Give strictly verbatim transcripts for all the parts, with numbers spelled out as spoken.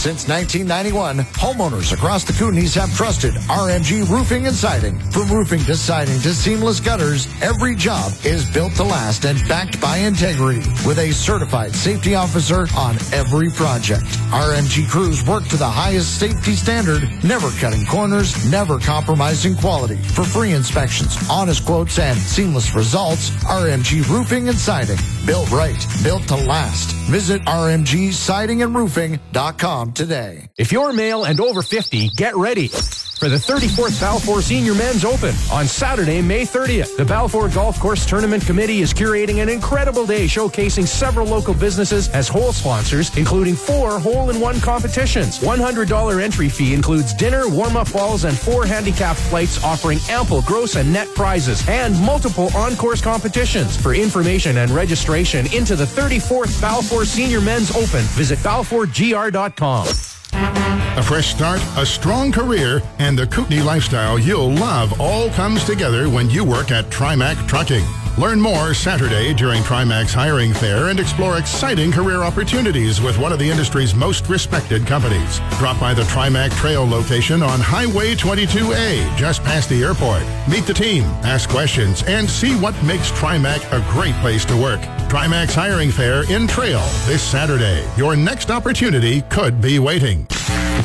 Since nineteen ninety-one, homeowners across the Kootenays have trusted R M G Roofing and Siding. From roofing to siding to seamless gutters, every job is built to last and backed by integrity with a certified safety officer on every project. R M G crews work to the highest safety standard, never cutting corners, never compromising quality. For free inspections, honest quotes, and seamless results, R M G Roofing and Siding. Built right, built to last. Visit R M G siding and roofing dot com today. If you're male and over fifty, get ready for the thirty-fourth Balfour Senior Men's Open on Saturday, May thirtieth. The Balfour Golf Course Tournament Committee is curating an incredible day showcasing several local businesses as hole sponsors, including four hole-in-one competitions. one hundred dollars entry fee includes dinner, warm-up balls, and four handicapped flights offering ample gross and net prizes and multiple on-course competitions. For information and registration into the thirty-fourth Balfour Senior Men's Open, visit balfour g r dot com. A fresh start, a strong career, and the Kootenai lifestyle you'll love all comes together when you work at Trimac Trucking. Learn more Saturday during Trimac's hiring fair and explore exciting career opportunities with one of the industry's most respected companies. Drop by the Trimac Trail location on Highway twenty-two A, just past the airport. Meet the team, ask questions, and see what makes Trimac a great place to work. Trimac's hiring fair in Trail this Saturday. Your next opportunity could be waiting.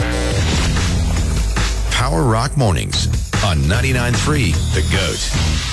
Power Rock Mornings on ninety-nine point three The Goat.